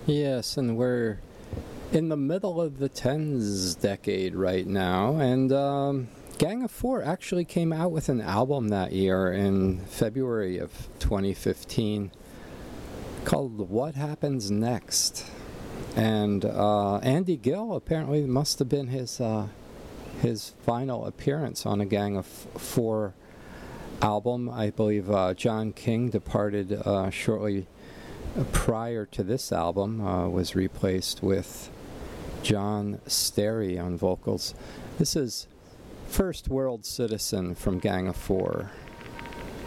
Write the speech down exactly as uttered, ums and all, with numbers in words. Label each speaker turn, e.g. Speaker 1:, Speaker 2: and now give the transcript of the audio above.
Speaker 1: Yes, and we're in the middle of the tens decade right now, and um, Gang of Four actually came out with an album that year in February of twenty fifteen called What Happens Next. And uh, Andy Gill apparently must have been his uh, his final appearance on a Gang of Four album. I believe uh, John King departed uh, shortly prior to this album, uh, was replaced with John Sterry on vocals. This is First World Citizen from Gang of Four.